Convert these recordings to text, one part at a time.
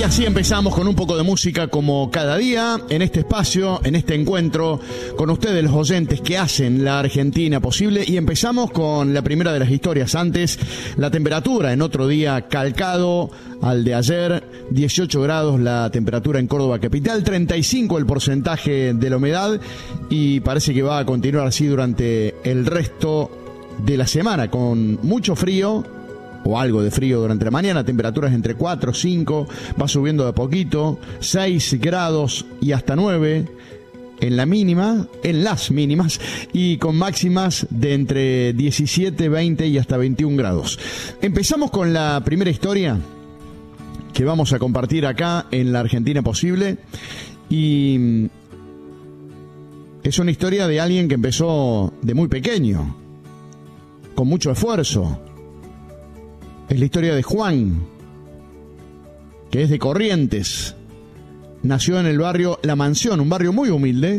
así empezamos con un poco de música como cada día, en este espacio, en este encuentro, con ustedes los oyentes que hacen la Argentina posible. Y empezamos con la primera de las historias. Antes, la temperatura en otro día calcado al de ayer, 18 grados la temperatura en Córdoba capital, 35 el porcentaje de la humedad, y parece que va a continuar así durante el resto de la semana, con mucho frío o algo de frío durante la mañana, temperaturas entre 4, 5, va subiendo de a poquito, 6 grados y hasta 9 en la mínima, en las mínimas, y con máximas de entre 17, 20 y hasta 21 grados. Empezamos con la primera historia que vamos a compartir acá en la Argentina Posible, y es una historia de alguien que empezó de muy pequeño, con mucho esfuerzo. Es la historia de Juan, que es de Corrientes. Nació en el barrio La Mansión, un barrio muy humilde,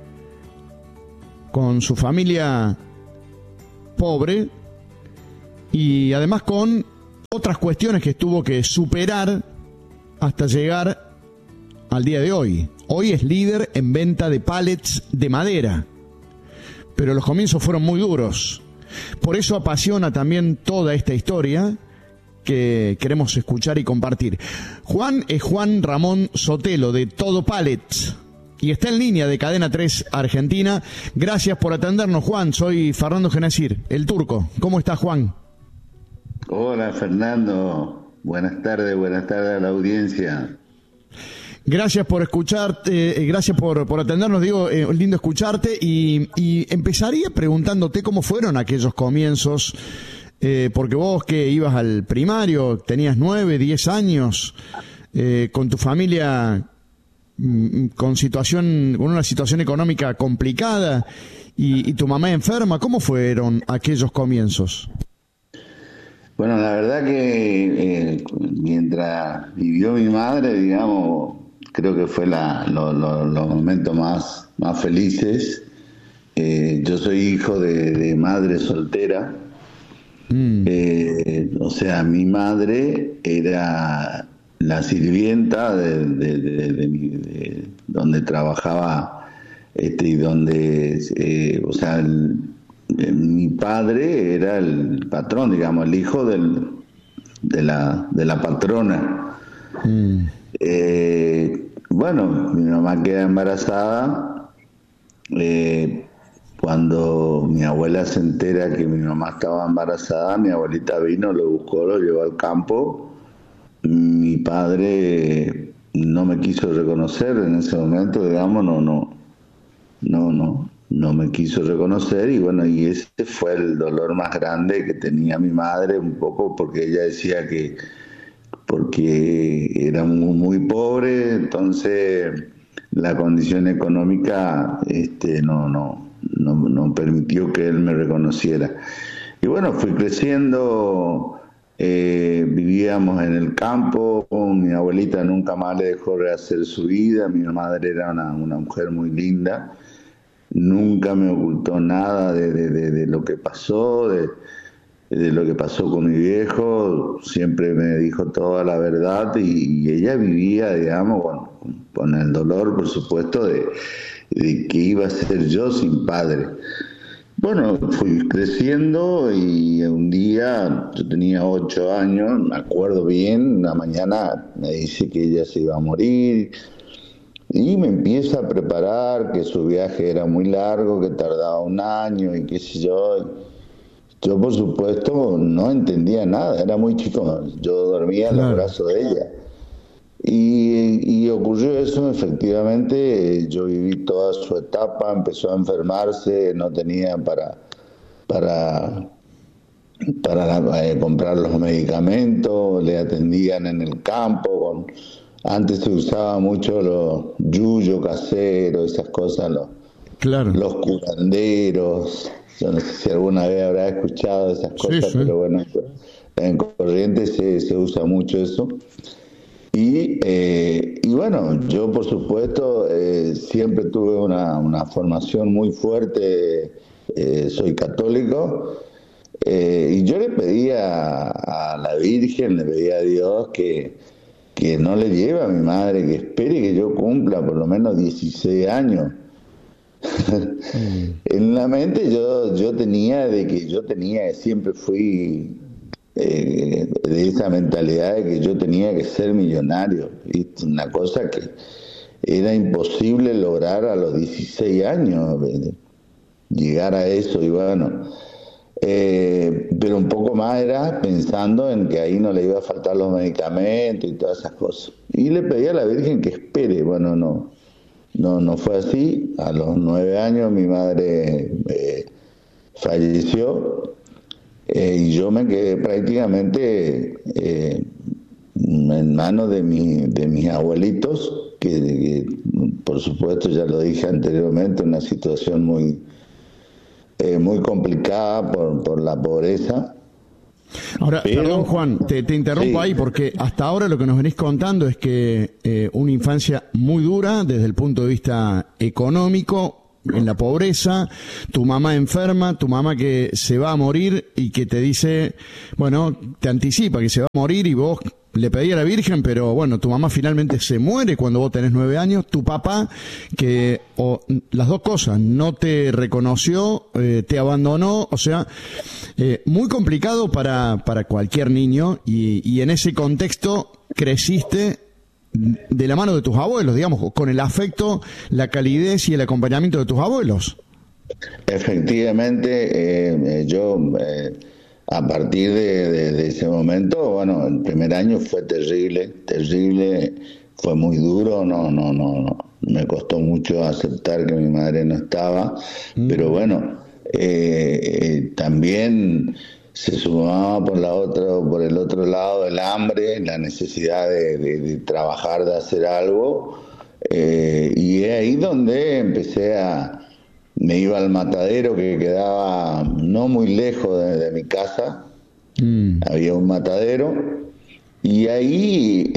con su familia pobre y además con otras cuestiones que tuvo que superar hasta llegar al día de hoy. Hoy es líder en venta de pallets de madera, pero los comienzos fueron muy duros. Por eso apasiona también toda esta historia que queremos escuchar y compartir. Juan es Juan Ramón Sotelo, de Todo Pallets, y está en línea de Cadena 3 Argentina. Gracias por atendernos, Juan. Soy Fernando Genacir, el Turco. ¿Cómo estás, Juan? Hola, Fernando. Buenas tardes a la audiencia. Gracias por escucharte, gracias por atendernos, digo, lindo escucharte, y empezaría preguntándote cómo fueron aquellos comienzos, porque vos que ibas al primario, tenías 9, 10 años, con tu familia con una situación económica complicada, y tu mamá enferma. ¿Cómo fueron aquellos comienzos? Bueno, la verdad que mientras vivió mi madre, digamos, creo que fue los momentos más felices. Yo soy hijo de madre soltera. O sea, mi madre era la sirvienta de donde trabajaba, y donde, o sea, mi padre era el patrón, digamos, el hijo de la patrona. Bueno, mi mamá queda embarazada. Cuando mi abuela se entera que mi mamá estaba embarazada, mi abuelita vino, lo buscó, lo llevó al campo. Mi padre no me quiso reconocer en ese momento, digamos, no me quiso reconocer, y bueno, y ese fue el dolor más grande que tenía mi madre, un poco porque ella decía que porque era muy pobre, entonces la condición económica no permitió que él me reconociera. Y bueno, fui creciendo, vivíamos en el campo, mi abuelita nunca más le dejó rehacer su vida, mi madre era una mujer muy linda, nunca me ocultó nada de lo que pasó, de lo que pasó con mi viejo, siempre me dijo toda la verdad, y ella vivía, digamos, con el dolor, por supuesto, de que iba a ser yo sin padre. Bueno, fui creciendo y un día, yo tenía 8 años, me acuerdo bien, una mañana me dice que ella se iba a morir, y me empieza a preparar, que su viaje era muy largo, que tardaba 1 año y qué sé yo. Yo, por supuesto, no entendía nada, era muy chico, yo dormía en el brazo de ella. Y ocurrió eso, efectivamente, yo viví toda su etapa, empezó a enfermarse, no tenía para comprar los medicamentos, le atendían en el campo, antes se usaba mucho los yuyos caseros, esas cosas, los curanderos. Yo no sé si alguna vez habrá escuchado esas cosas, sí. Pero bueno, en Corrientes se usa mucho eso. Y bueno, yo por supuesto siempre tuve una formación muy fuerte, soy católico, y yo le pedía a la Virgen, le pedía a Dios que que no le lleva a mi madre, que espere que yo cumpla por lo menos 16 años. En la mente yo tenía siempre fui de esa mentalidad de que yo tenía que ser millonario, y una cosa que era imposible lograr a los 16 años, llegar a eso. Y bueno, pero un poco más era pensando en que ahí no le iba a faltar los medicamentos y todas esas cosas, y le pedí a la Virgen que espere. Bueno, no fue así. A los 9 años mi madre falleció, y yo me quedé prácticamente en manos de mis abuelitos, que por supuesto, ya lo dije anteriormente, una situación muy complicada por la pobreza. Ahora, perdón Juan, te interrumpo, sí, ahí, porque hasta ahora lo que nos venís contando es que una infancia muy dura desde el punto de vista económico, en la pobreza, tu mamá enferma, tu mamá que se va a morir y que te dice, bueno, te anticipa que se va a morir, y vos le pedí a la Virgen, pero bueno, tu mamá finalmente se muere cuando vos tenés 9 años, tu papá que, las dos cosas, no te reconoció, te abandonó, o sea, muy complicado para cualquier niño, y en ese contexto creciste de la mano de tus abuelos, digamos, con el afecto, la calidez y el acompañamiento de tus abuelos. Efectivamente, yo a partir de ese momento, bueno, el primer año fue terrible, fue muy duro, no, me costó mucho aceptar que mi madre no estaba, pero bueno, también se sumaba por el otro lado el hambre, la necesidad de trabajar, de hacer algo, y es ahí donde me iba al matadero, que quedaba no muy lejos de mi casa. Había un matadero, y ahí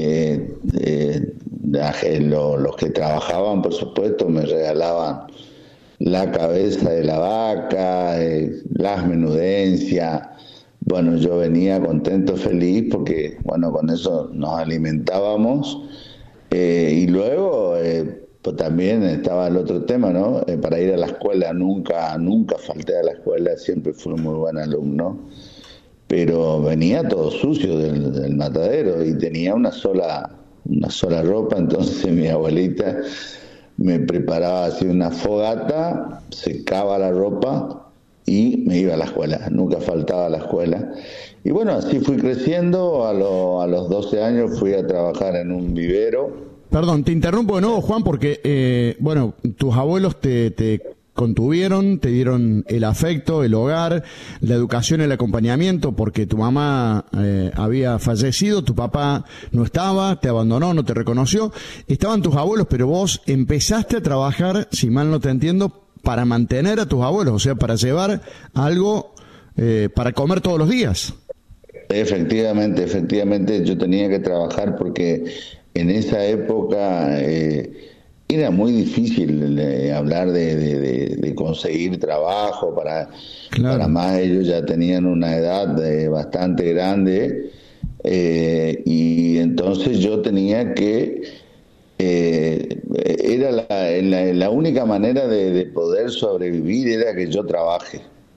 los que trabajaban, por supuesto, me regalaban la cabeza de la vaca, las menudencias. Bueno, yo venía contento, feliz, porque bueno, con eso nos alimentábamos, y luego pues también estaba el otro tema, ¿no? Para ir a la escuela, nunca falté a la escuela, siempre fui muy buen alumno, pero venía todo sucio del matadero, y tenía una sola ropa. Entonces mi abuelita me preparaba así una fogata, secaba la ropa y me iba a la escuela, nunca faltaba a la escuela. Y bueno, así fui creciendo. A los 12 años fui a trabajar en un vivero. Perdón, te interrumpo de nuevo, Juan, porque bueno, tus abuelos te contuvieron, te dieron el afecto, el hogar, la educación, el acompañamiento, porque tu mamá había fallecido, tu papá no estaba, te abandonó, no te reconoció. Estaban tus abuelos, pero vos empezaste a trabajar, si mal no te entiendo, para mantener a tus abuelos, o sea, para llevar algo para comer todos los días. Efectivamente, yo tenía que trabajar, porque en esa época era muy difícil hablar de conseguir trabajo. Para más, ellos ya tenían una edad bastante grande, y entonces yo tenía que era la única manera de poder sobrevivir, era que yo trabaje.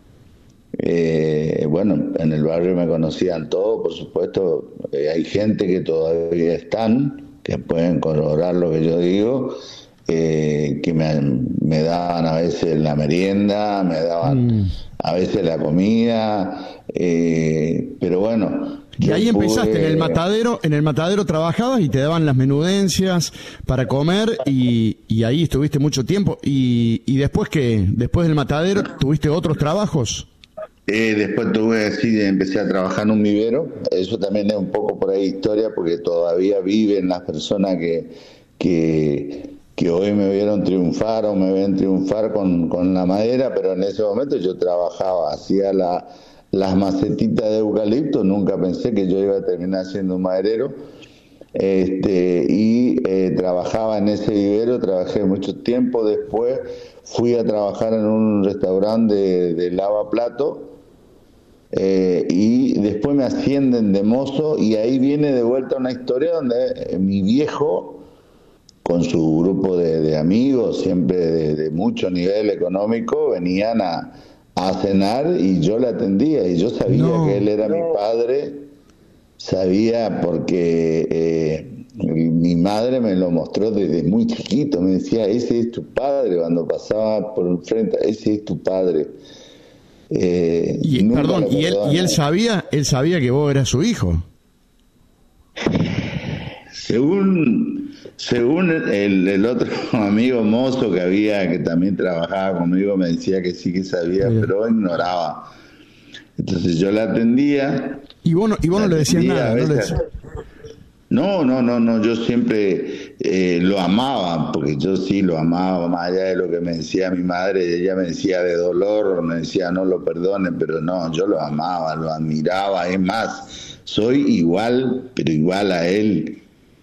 Bueno, en el barrio me conocían todos, por supuesto. Hay gente que todavía están, que pueden corroborar lo que yo digo, que me daban a veces la merienda, me daban a veces la comida, pero bueno. Y ahí empezaste, en el matadero trabajabas y te daban las menudencias para comer, y ahí estuviste mucho tiempo. ¿Y después qué? ¿Después del matadero tuviste otros trabajos? Después empecé a trabajar en un vivero. Eso también es un poco por ahí historia, porque todavía viven las personas que hoy me vieron triunfar o me ven triunfar con la madera, pero en ese momento yo trabajaba, hacía las macetitas de eucalipto. Nunca pensé que yo iba a terminar siendo un maderero, y trabajaba en ese vivero, trabajé mucho tiempo. Después fui a trabajar en un restaurante de lavaplato, y después me ascienden de mozo, y ahí viene de vuelta una historia donde mi viejo, con su grupo de amigos, siempre de mucho nivel económico, venían a cenar y yo le atendía, y yo sabía que él era mi padre, sabía porque mi madre me lo mostró desde muy chiquito, me decía, ese es tu padre, cuando pasaba por enfrente, ese es tu padre. Perdón, ¿y él sabía que vos eras su hijo? Según el otro amigo mozo que había, que también trabajaba conmigo, me decía que sí que sabía, pero ignoraba. Entonces yo la atendía. ¿Y vos no le decías nada? No, yo siempre lo amaba, porque yo sí lo amaba, más allá de lo que me decía mi madre. Ella me decía de dolor, me decía no lo perdone, pero no, yo lo amaba, lo admiraba. Es más, soy igual, pero igual a él.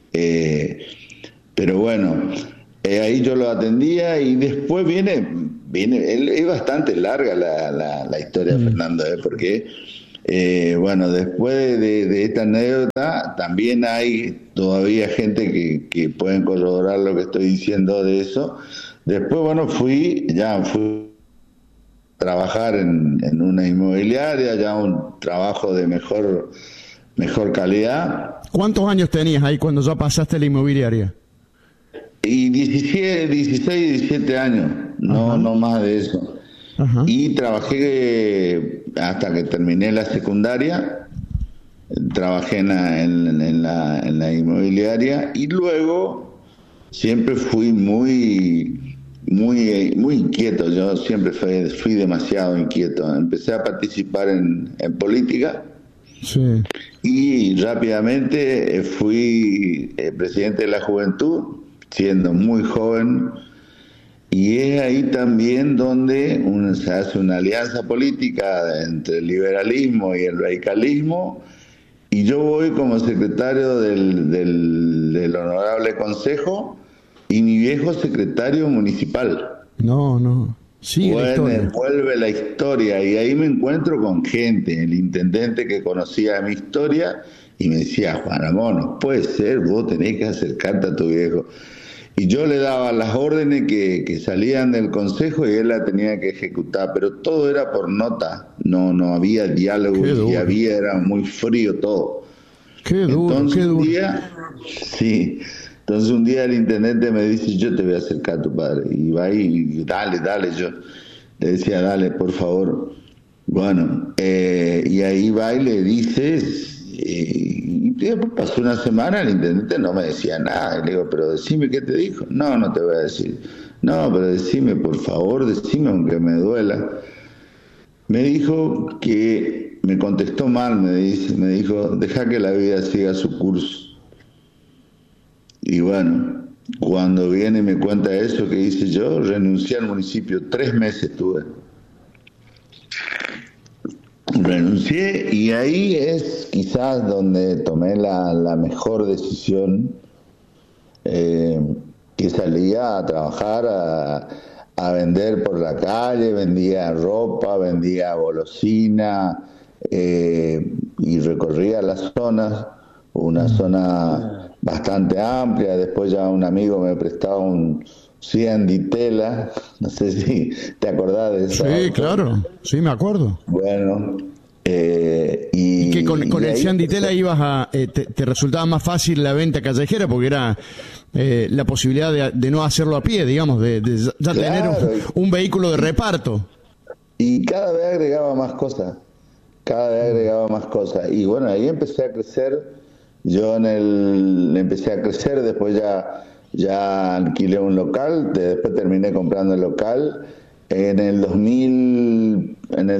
Pero bueno, ahí yo lo atendía, y después viene, es bastante larga la historia, Fernando, porque bueno, después de esta anécdota, también hay todavía gente que pueden corroborar lo que estoy diciendo de eso. Después, bueno, fui a trabajar en una inmobiliaria, ya un trabajo de mejor calidad. ¿Cuántos años tenías ahí cuando ya pasaste a la inmobiliaria? Y 16, 17 años, no más de eso. Ajá. Y trabajé hasta que terminé la secundaria, trabajé en la inmobiliaria, y luego siempre fui muy inquieto. Yo siempre fui demasiado inquieto. Empecé a participar en política. Sí. Y rápidamente fui presidente de la juventud, siendo muy joven, y es ahí también donde se hace una alianza política entre el liberalismo y el radicalismo, y yo voy como secretario del honorable consejo, y mi viejo secretario municipal. Sí, vuelve la historia, y ahí me encuentro con gente, el intendente que conocía mi historia, y me decía, Juan Ramón, no puede ser, vos tenés que acercarte a tu viejo. Y yo le daba las órdenes que salían del consejo, y él la tenía que ejecutar, pero todo era por nota, no había diálogo, y era muy frío todo. Entonces un día el intendente me dice, yo te voy a acercar a tu padre, y va y dale, yo le decía, dale, por favor. Bueno, y ahí va y le dices, y después pasó una semana, el intendente no me decía nada, y le digo, pero decime qué te dijo. No te voy a decir. No, pero decime, por favor, decime aunque me duela. Me dijo que, me contestó mal, me dijo, deja que la vida siga su curso. Y bueno, cuando viene y me cuenta eso, que hice yo, renuncié al municipio, 3 meses tuve. Renuncié, y ahí es quizás donde tomé la mejor decisión, que salía a trabajar, a vender por la calle, vendía ropa, vendía golosina, y recorría las zonas, una zona bastante amplia. Después ya un amigo me prestaba un Cian di Tela, no sé si te acordás de eso. Sí, claro, sí me acuerdo. Bueno, y que con el Cian di Tela ibas te resultaba más fácil la venta callejera, porque era la posibilidad de no hacerlo a pie, digamos, de ya tener un vehículo de reparto. Y cada vez agregaba más cosas, y bueno, ahí empecé a crecer. Yo empecé a crecer, después ya alquilé un local, después terminé comprando el local. En el 2000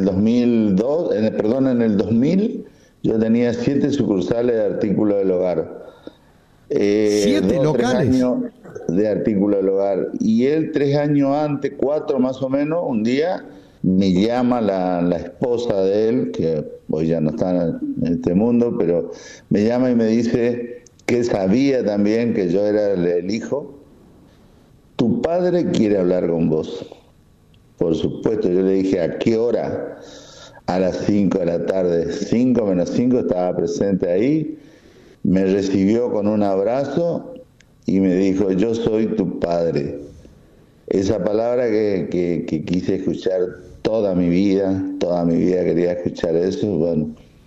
yo tenía 7 sucursales de artículos del hogar. 7 locales. 3 años de artículos del hogar. Y él 3 años antes, 4 más o menos, un día me llama la esposa de él, que hoy ya no está en este mundo, pero me llama y me dice que sabía también que yo era el hijo. Tu padre quiere hablar con vos. Por supuesto, yo le dije, ¿a qué hora? a las 5 de la tarde, 5 menos 5 estaba presente ahí, me recibió con un abrazo y me dijo: yo soy tu padre. Esa palabra que quise escuchar toda mi vida quería escuchar eso, bueno,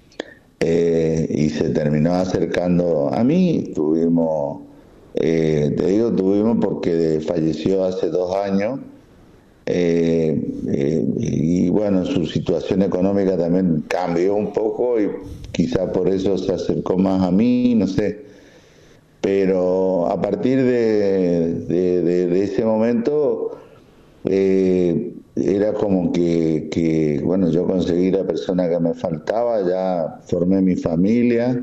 y se terminó acercando a mí. Tuvimos porque falleció hace 2 años, y bueno, su situación económica también cambió un poco y quizá por eso se acercó más a mí, no sé. Pero a partir de ese momento era como que bueno, yo conseguí la persona que me faltaba, ya formé mi familia,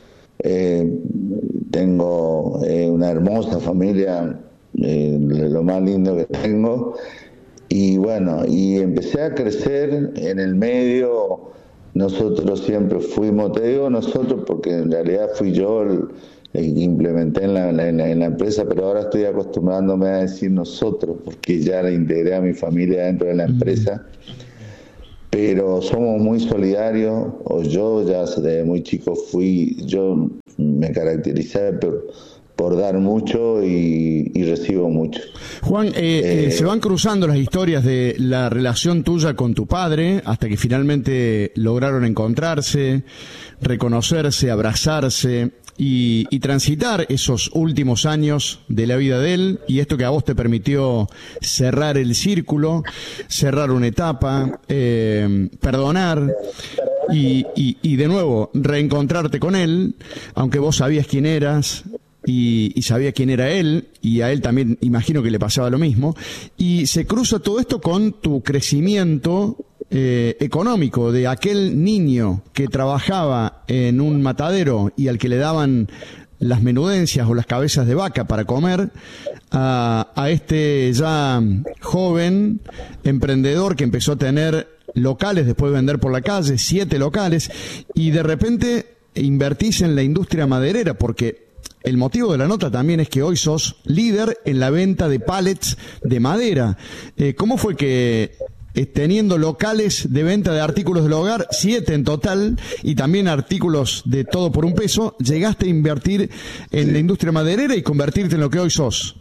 tengo una hermosa familia, lo más lindo que tengo, y bueno, y empecé a crecer en el medio. Nosotros siempre fuimos, te digo nosotros porque en realidad fui yo el que implementé en la empresa, pero ahora estoy acostumbrándome a decir nosotros porque ya la integré a mi familia dentro de la empresa. Pero somos muy solidarios, o yo ya desde muy chico yo me caractericé por dar mucho y recibo mucho. Juan, se van cruzando las historias de la relación tuya con tu padre hasta que finalmente lograron encontrarse, reconocerse, abrazarse y transitar esos últimos años de la vida de él, y esto que a vos te permitió cerrar el círculo, cerrar una etapa, perdonar y de nuevo reencontrarte con él, aunque vos sabías quién eras y sabía quién era él, y a él también imagino que le pasaba lo mismo, y se cruza todo esto con tu crecimiento económico, de aquel niño que trabajaba en un matadero y al que le daban las menudencias o las cabezas de vaca para comer, a este ya joven emprendedor que empezó a tener locales, después de vender por la calle, 7 locales, y de repente invertís en la industria maderera, porque el motivo de la nota también es que hoy sos líder en la venta de pallets de madera. ¿Cómo fue que, teniendo locales de venta de artículos del hogar, 7 en total, y también artículos de todo por un peso, llegaste a invertir en la industria maderera y convertirte en lo que hoy sos?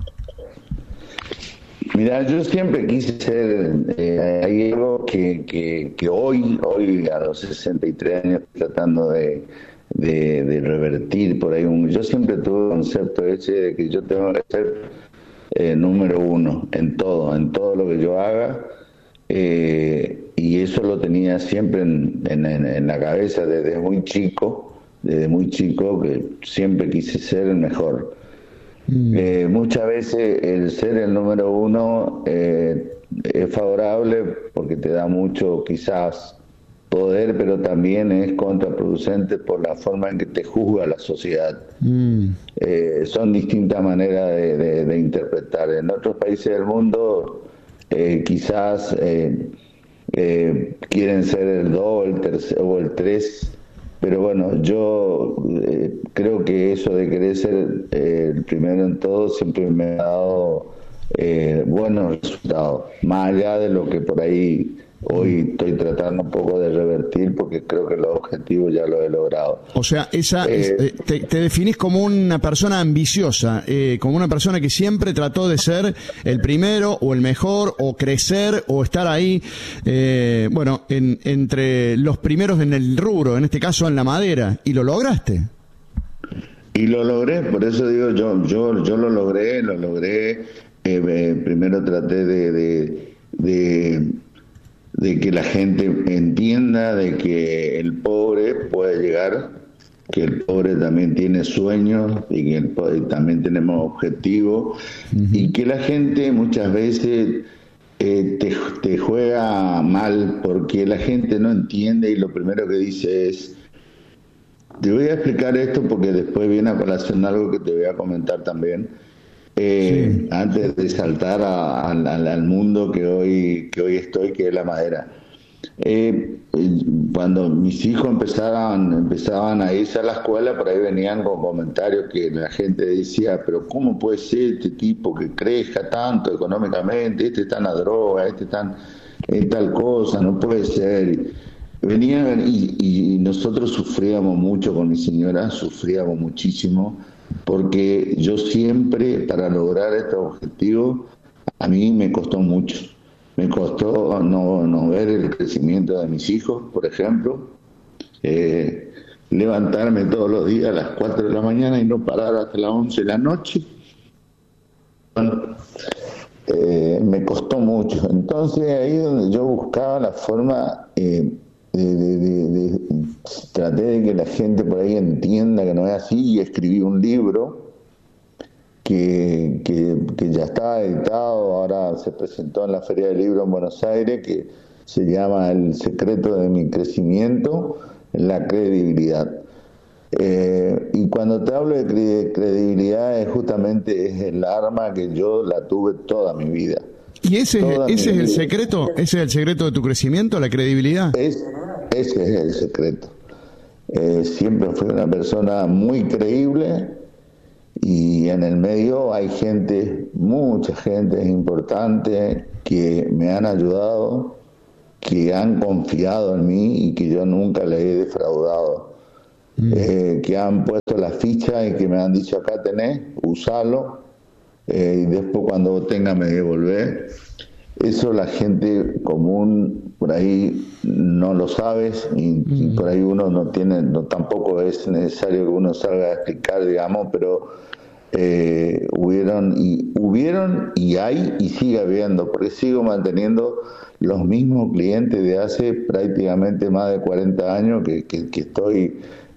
Mira, yo siempre quise ser algo que hoy a los 63 años tratando de revertir por ahí. Yo siempre tuve el concepto ese de que yo tengo que ser número uno en todo lo que yo haga, y eso lo tenía siempre en la cabeza desde muy chico, que siempre quise ser el mejor. Muchas veces el ser el número uno es favorable porque te da mucho quizás poder, pero también es contraproducente por la forma en que te juzga la sociedad. Son distintas maneras de interpretar. En otros países del mundo quizás quieren ser el 2, el 3 o el 3, pero bueno, yo creo que eso de querer ser el primero en todo siempre me ha dado buenos resultados, más allá de lo que por ahí hoy estoy tratando un poco de revertir, porque creo que los objetivos ya los he logrado. O sea, te definís como una persona ambiciosa, como una persona que siempre trató de ser el primero o el mejor, o crecer o estar ahí, bueno, entre los primeros en el rubro, en este caso en la madera, y lo lograste. Y lo logré, por eso digo, yo lo logré. Primero traté de que la gente entienda de que el pobre puede llegar, que el pobre también tiene sueños y que también tenemos objetivos, y que la gente muchas veces te juega mal porque la gente no entiende y lo primero que dice es: te voy a explicar esto porque después viene a colación algo que te voy a comentar también. Antes de saltar al mundo que hoy estoy, que es la madera. Cuando mis hijos empezaban a irse a la escuela, por ahí venían con comentarios que la gente decía: pero ¿cómo puede ser este tipo que crezca tanto económicamente? Este está en la droga, este está tal cosa, no puede ser. Venían y nosotros sufríamos mucho con mi señora, sufríamos muchísimo, porque yo siempre, para lograr estos objetivos, a mí me costó mucho. Me costó no ver el crecimiento de mis hijos, por ejemplo, levantarme todos los días a las 4 de la mañana y no parar hasta las 11 de la noche. Bueno, me costó mucho. Entonces ahí es donde yo buscaba la forma, traté de que la gente por ahí entienda que no es así, y escribí un libro que ya está editado, ahora se presentó en la Feria del Libro en Buenos Aires, que se llama El secreto de mi crecimiento, la credibilidad. Y cuando te hablo de credibilidad, es el arma que yo la tuve toda mi vida. ¿Y ese es el secreto? ¿Ese es el secreto de tu crecimiento, la credibilidad? Ese es el secreto. Siempre fui una persona muy creíble, y en el medio hay mucha gente importante que me han ayudado, que han confiado en mí y que yo nunca les he defraudado. Que han puesto la ficha y que me han dicho: acá tenés, usalo, y después cuando vos tengas me devolvés. Eso la gente común por ahí no lo sabes, y por ahí uno tampoco es necesario que uno salga a explicar, digamos, pero hubieron y hay y sigue habiendo, porque sigo manteniendo los mismos clientes de hace prácticamente más de 40 años que estoy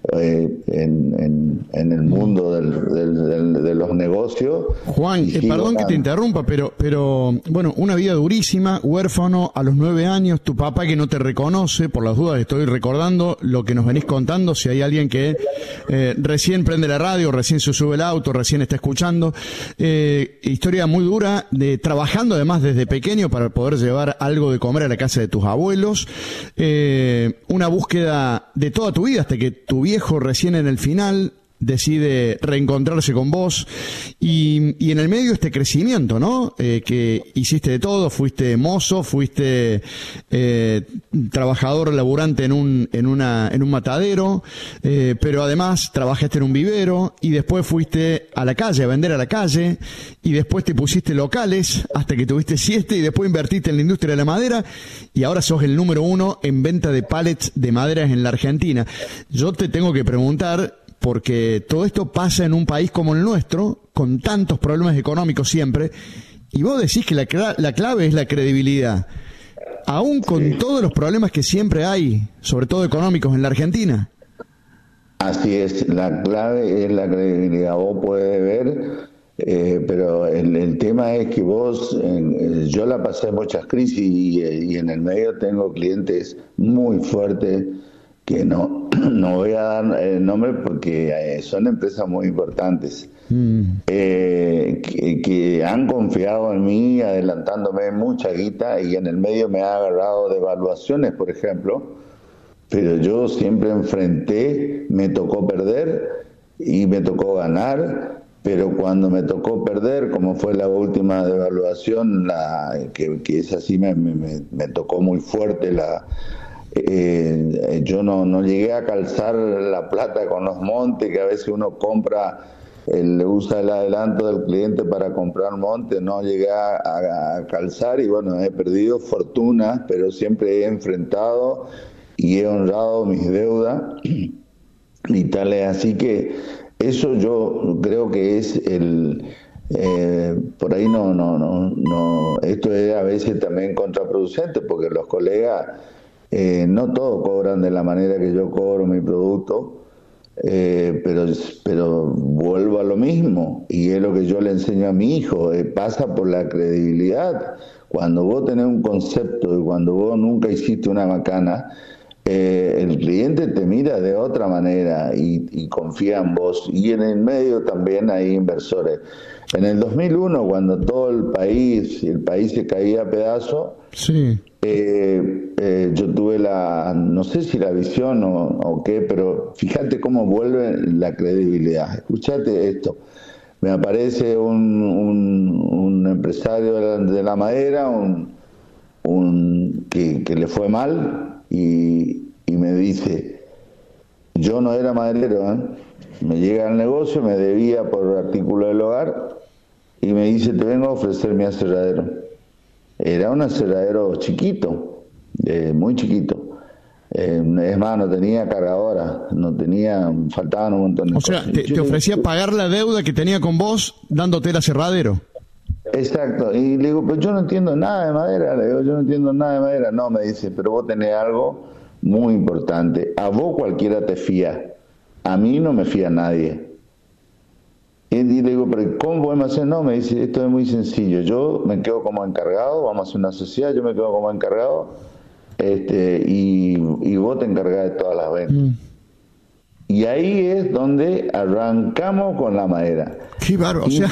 en el mundo de los negocios. Juan, perdón que te interrumpa, pero bueno, una vida durísima, huérfano a los 9 años, tu papá que no te reconoce, por las dudas estoy recordando lo que nos venís contando, si hay alguien que recién prende la radio, recién se sube el auto, recién está escuchando, historia muy dura, trabajando además desde pequeño para poder llevar algo de comer a la casa de tus abuelos, una búsqueda de toda tu vida hasta que tu viejo recién en el final decide reencontrarse con vos, y en el medio este crecimiento, ¿no? Que hiciste de todo, fuiste mozo, fuiste trabajador laburante en un matadero, pero además trabajaste en un vivero, y después fuiste a la calle, a vender a la calle, y después te pusiste locales hasta que tuviste siete, y después invertiste en la industria de la madera, y ahora sos el número 1 en venta de pallets de maderas en la Argentina. Yo te tengo que preguntar, porque todo esto pasa en un país como el nuestro, con tantos problemas económicos siempre, y vos decís que la clave es la credibilidad, aún con todos los problemas que siempre hay, sobre todo económicos en la Argentina. Así es, la clave es la credibilidad. Vos podés ver, pero el tema es que yo la pasé muchas crisis, y en el medio tengo clientes muy fuertes, que no voy a dar el nombre porque son empresas muy importantes, que han confiado en mí, adelantándome mucha guita, y en el medio me ha agarrado de evaluaciones, por ejemplo, pero yo siempre enfrenté, me tocó perder y me tocó ganar, pero cuando me tocó perder, como fue la última devaluación, que esa sí me tocó muy fuerte, yo no llegué a calzar la plata con los montes, que a veces uno usa el adelanto del cliente para comprar montes, no llegué a calzar, y bueno, he perdido fortunas, pero siempre he enfrentado y he honrado mis deudas y tal. Es así que eso yo creo que es por ahí no, esto es a veces también contraproducente, porque los colegas no todos cobran de la manera que yo cobro mi producto, pero vuelvo a lo mismo, y es lo que yo le enseño a mi hijo, pasa por la credibilidad. Cuando vos tenés un concepto y cuando vos nunca hiciste una macana, el cliente te mira de otra manera y confía en vos, y en el medio también hay inversores. En el 2001, cuando todo el país se caía a pedazos, sí. Yo tuve no sé si la visión o qué, pero fíjate cómo vuelve la credibilidad. Escuchate esto. Me aparece un empresario de la madera, un que le fue mal y me dice, yo no era maderero, me llega al negocio, me debía por artículo del hogar y me dice, te vengo a ofrecer mi aserradero. Era un aserradero chiquito, muy chiquito. Es más, no tenía cargadora, faltaban un montón de cosas. O sea, te ofrecía pagar la deuda que tenía con vos dándote el aserradero. Exacto, y le digo, pero yo no entiendo nada de madera, No, me dice, pero vos tenés algo muy importante, a vos cualquiera te fía, a mí no me fía nadie. Y le digo, pero ¿cómo podemos hacer? No, me dice, esto es muy sencillo, yo me quedo como encargado, vamos a hacer una sociedad, yo me quedo como encargado, y vos te encargás de todas las ventas. Y ahí es donde arrancamos con la madera. Qué bárbaro, o sea,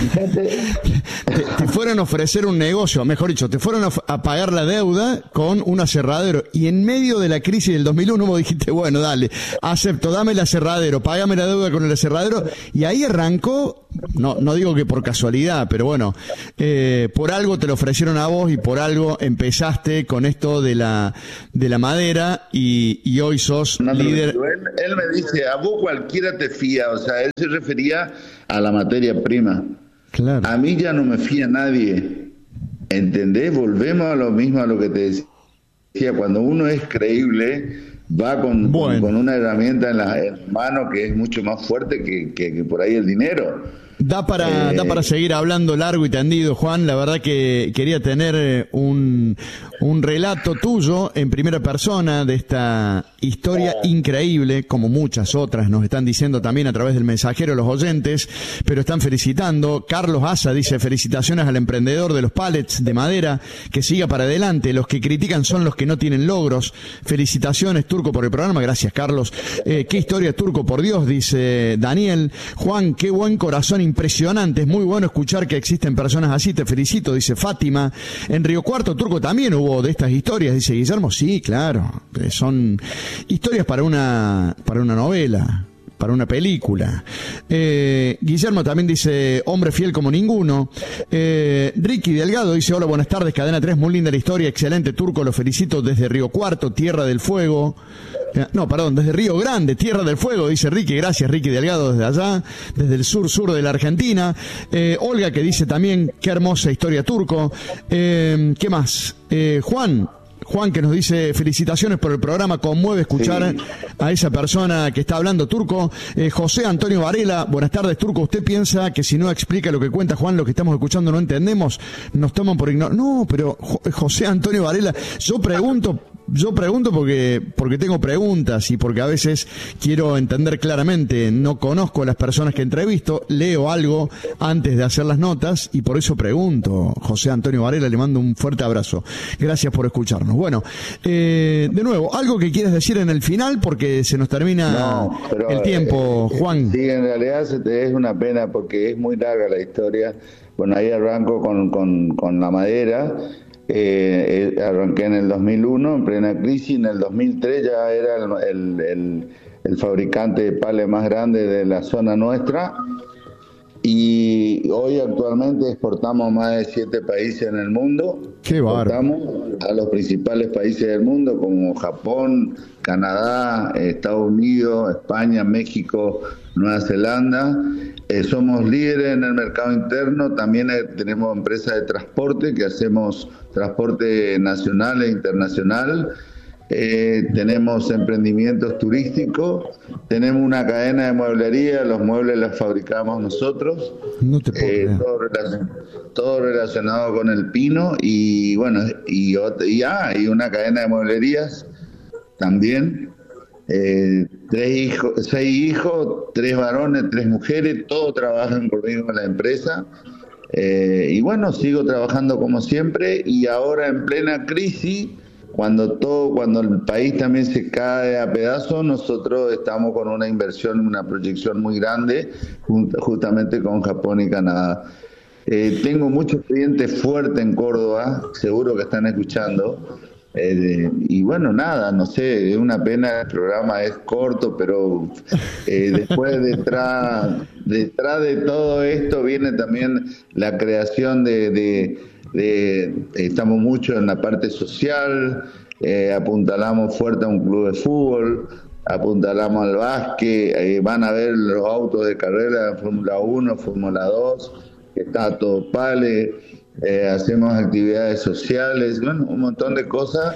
te fueron a ofrecer un negocio, mejor dicho, te fueron a pagar la deuda con un aserradero, y en medio de la crisis del 2001 vos dijiste, bueno, dale, acepto, dame el aserradero, págame la deuda con el aserradero, y ahí arrancó, no digo que por casualidad, pero bueno, por algo te lo ofrecieron a vos y por algo empezaste con esto de la madera y hoy sos líder. Él me dice, a vos cualquiera te fía, o sea, él se refería a la materia prima. Claro. A mí ya no me fía nadie, ¿entendés? Volvemos a lo mismo, a lo que te decía, cuando uno es creíble, va con una herramienta en la mano que es mucho más fuerte que por ahí el dinero. Da para seguir hablando largo y tendido, Juan. La verdad que quería tener un relato tuyo en primera persona de esta historia increíble, como muchas otras nos están diciendo también a través del mensajero los oyentes, pero están felicitando. Carlos Asa dice, felicitaciones al emprendedor de los pallets de madera, que siga para adelante. Los que critican son los que no tienen logros. Felicitaciones, Turco, por el programa. Gracias, Carlos. Qué historia, Turco, por Dios, dice Daniel. Juan, qué buen corazón, impresionante, es muy bueno escuchar que existen personas así, te felicito, dice Fátima. En Río Cuarto, Turco, también hubo de estas historias, dice Guillermo. Sí, claro, son historias para una novela, para una película. Guillermo también dice, hombre fiel como ninguno. Ricky Delgado dice, hola, buenas tardes, Cadena 3, muy linda la historia, excelente, Turco, lo felicito desde Río Cuarto, Tierra del Fuego. No, perdón, desde Río Grande, Tierra del Fuego, dice Ricky. Gracias, Ricky Delgado, desde allá, desde el sur de la Argentina. Olga, que dice también, qué hermosa historia, Turco. ¿Qué más? Juan, que nos dice, felicitaciones por el programa, conmueve escuchar a esa persona que está hablando, Turco. José Antonio Varela, buenas tardes, Turco. ¿Usted piensa que si no explica lo que cuenta Juan, lo que estamos escuchando no entendemos? Nos toman por ignorar. No, pero José Antonio Varela, yo pregunto porque tengo preguntas y porque a veces quiero entender claramente. No conozco a las personas que entrevisto, leo algo antes de hacer las notas y por eso pregunto. José Antonio Varela, le mando un fuerte abrazo. Gracias por escucharnos. Bueno, de nuevo, algo que quieras decir en el final porque se nos termina el tiempo, Juan. Sí, en realidad es una pena porque es muy larga la historia. Bueno, ahí arranco con la madera. Arranqué en el 2001 en plena crisis, en el 2003 ya era el fabricante de pallets más grande de la zona nuestra y hoy actualmente exportamos más de 7 países en el mundo. ¡Qué bárbaro! Exportamos a los principales países del mundo como Japón, Canadá, Estados Unidos, España, México, Nueva Zelanda. Somos líderes en el mercado interno, también tenemos empresas de transporte que hacemos transporte nacional e internacional, tenemos emprendimientos turísticos, tenemos una cadena de mueblería, los muebles los fabricamos nosotros, no te puedo creer. Todo relacionado con el pino y bueno, y una cadena de mueblerías también. 6 hijos, 3 varones, 3 mujeres, todos trabajan conmigo en la empresa. Y bueno, sigo trabajando como siempre y ahora en plena crisis, cuando el país también se cae a pedazos, nosotros estamos con una inversión, una proyección muy grande, justamente con Japón y Canadá. Tengo muchos clientes fuertes en Córdoba, seguro que están escuchando. Y bueno, nada, no sé, es una pena, el programa es corto, pero después detrás de todo esto viene también la creación de estamos mucho en la parte social, apuntalamos fuerte a un club de fútbol, apuntalamos al básquet, van a ver los autos de carrera de Fórmula 1, Fórmula 2, que está a todo pale, hacemos actividades sociales, bueno, un montón de cosas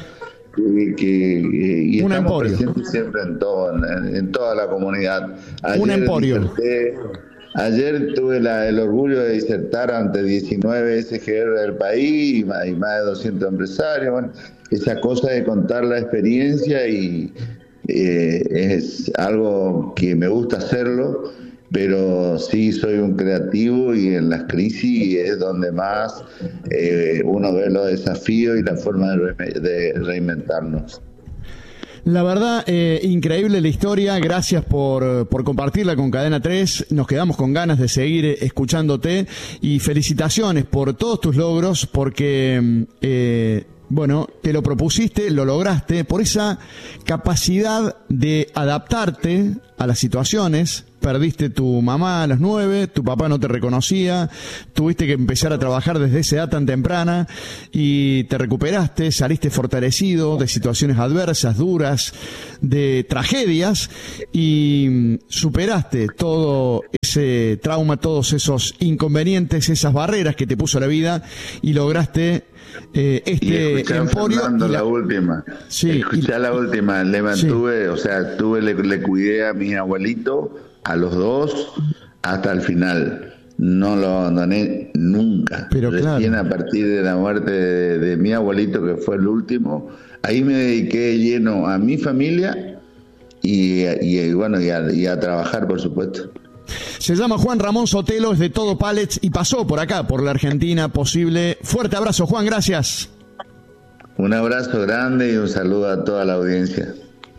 y un estamos emporio. presentes siempre en toda la comunidad. Un emporio. Ayer tuve el orgullo de disertar ante 19 SGR del país y más de 200 empresarios. Bueno, esa cosa de contar la experiencia y es algo que me gusta hacerlo, pero sí soy un creativo y en las crisis es donde más uno ve los desafíos y la forma de reinventarnos. La verdad, increíble la historia. Gracias por compartirla con Cadena 3. Nos quedamos con ganas de seguir escuchándote y felicitaciones por todos tus logros porque, bueno, te lo propusiste, lo lograste por esa capacidad de adaptarte a las situaciones. Perdiste tu mamá a los 9, tu papá no te reconocía, tuviste que empezar a trabajar desde esa edad tan temprana y te recuperaste, saliste fortalecido de situaciones adversas, duras, de tragedias y superaste todo ese trauma, todos esos inconvenientes, esas barreras que te puso la vida y lograste emporio. Fernando, la última. Sí, la última. Le mantuve, sí. O sea, le cuidé a mi abuelito, a los dos, hasta el final. No lo abandoné nunca. Pero recién claro, a partir de la muerte de mi abuelito, que fue el último, ahí me dediqué lleno a mi familia y a trabajar, por supuesto. Se llama Juan Ramón Sotelo, es de Todo Pallets y pasó por acá, por la Argentina Posible. Fuerte abrazo, Juan, gracias. Un abrazo grande y un saludo a toda la audiencia.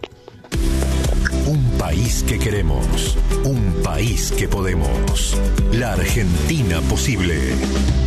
Un país que queremos, un país que podemos. La Argentina Posible.